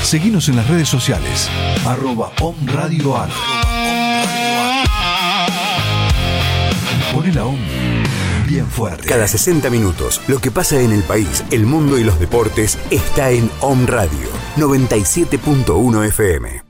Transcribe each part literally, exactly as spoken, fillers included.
Seguinos en las redes sociales, arroba omradioar. Poné la om bien fuerte. Cada sesenta minutos, lo que pasa en el país, el mundo y los deportes está en Om Radio noventa y siete punto uno F M.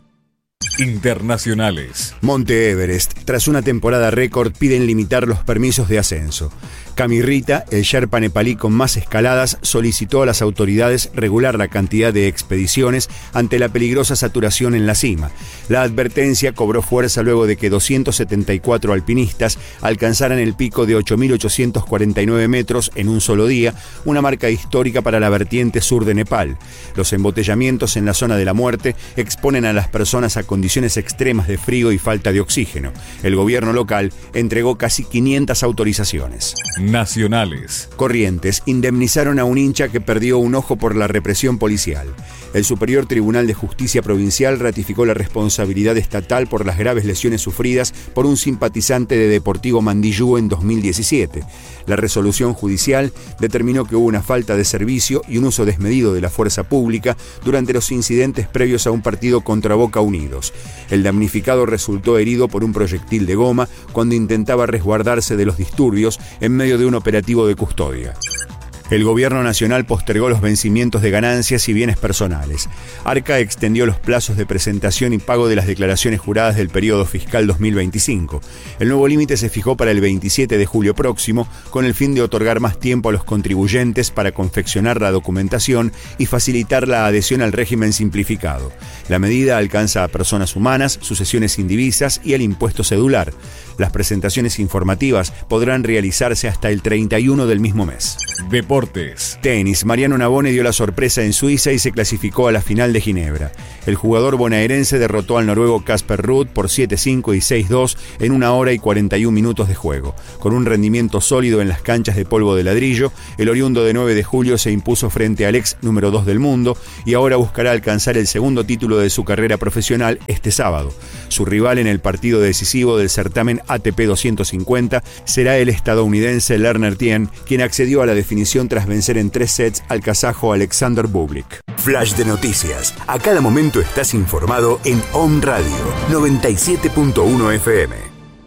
Internacionales. Monte Everest, tras una temporada récord, piden limitar los permisos de ascenso. Camirrita, el sherpa nepalí con más escaladas, solicitó a las autoridades regular la cantidad de expediciones ante la peligrosa saturación en la cima. La advertencia cobró fuerza luego de que doscientos setenta y cuatro alpinistas alcanzaran el pico de ocho mil ochocientos cuarenta y nueve metros en un solo día, una marca histórica para la vertiente sur de Nepal. Los embotellamientos en la zona de la muerte exponen a las personas a condiciones extremas de frío y falta de oxígeno. El gobierno local entregó casi quinientas autorizaciones. Nacionales. Corrientes indemnizaron a un hincha que perdió un ojo por la represión policial. El Superior Tribunal de Justicia Provincial ratificó la responsabilidad estatal por las graves lesiones sufridas por un simpatizante de Deportivo Mandillú en dos mil diecisiete. La resolución judicial determinó que hubo una falta de servicio y un uso desmedido de la fuerza pública durante los incidentes previos a un partido contra Boca Unidos. El damnificado resultó herido por un proyectil de goma cuando intentaba resguardarse de los disturbios en medio de un operativo de custodia. El gobierno nacional postergó los vencimientos de ganancias y bienes personales. Arca extendió los plazos de presentación y pago de las declaraciones juradas del periodo fiscal dos mil veinticinco. El nuevo límite se fijó para el veintisiete de julio próximo, con el fin de otorgar más tiempo a los contribuyentes para confeccionar la documentación y facilitar la adhesión al régimen simplificado. La medida alcanza a personas humanas, sucesiones indivisas y el impuesto cedular. Las presentaciones informativas podrán realizarse hasta el treinta y uno del mismo mes. Deportes. Tenis. Mariano Navone dio la sorpresa en Suiza y se clasificó a la final de Ginebra. El jugador bonaerense derrotó al noruego Casper Ruud por siete cinco y seis dos en una hora y cuarenta y un minutos de juego. Con un rendimiento sólido en las canchas de polvo de ladrillo, el oriundo de nueve de julio se impuso frente al ex número dos del mundo y ahora buscará alcanzar el segundo título de su carrera profesional este sábado. Su rival en el partido decisivo del certamen A T P doscientos cincuenta será el estadounidense Lerner Tien, quien accedió a la definición tras vencer en tres sets al kazajo Alexander Bublik. Flash de noticias. A cada momento estás informado en Om Radio noventa y siete punto uno F M.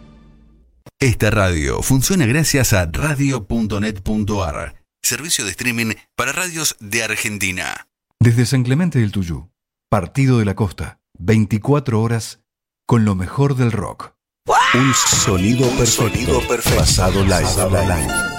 Esta radio funciona gracias a radio punto net punto a r, servicio de streaming para radios de Argentina. Desde San Clemente del Tuyú, Partido de la Costa, veinticuatro horas con lo mejor del rock. Un sonido perfecto, pasado live.